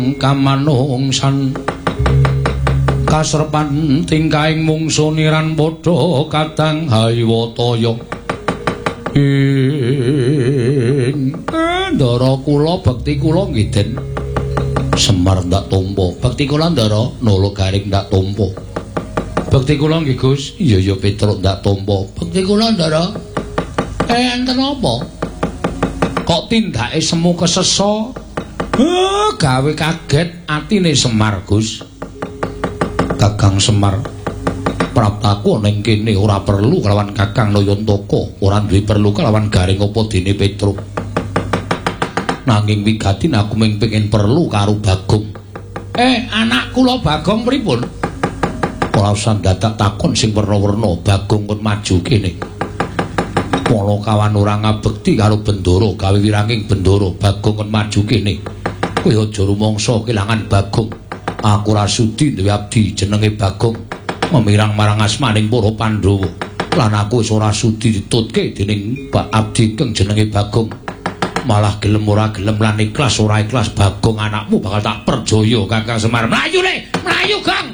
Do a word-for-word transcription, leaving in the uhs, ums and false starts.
kamanungsan kasrepan tingkahing mungsuniran padha kadang haywataya ing ndara kula bekti kula nggih Den Semar ndak tampa bekti kula ndara nolo garing ndak tampa bekti kula nggih Gus iya ya Petruk ndak tampa bekti kula ndara eh enten apa kok tindake semu kesesa oh, gawe kaget atine Semar Gus Kakang Semar Praptaku ning kene ora perlu kelawan Kakang Nayantaka, ora duwe perlu kelawan garing apa dene Petruk. Nanging wigatin aku mung pengin perlu karo Bagong. Eh, anak kula Bagong pripun? Ora usah dadak takon sing werna-werna, Bagong kon maju kene. Mula kawan ora ngabekti karo Bendoro, gawe wiranging Bendoro, Bagong kon maju kene. Kowe aja rumangsa kelangan Bagong. Aku ora sudi duwe abdi jenenge Bagong. Memirang marang asmaning para Pandhawa lan aku wis ora sudi ditutke dening Pak Abdi kang jenenge Bagong malah gelem ora gelem lan ikhlas ora ikhlas Bagong anakmu bakal tak perjaya Kakang Semar mlayu le mlayu Gang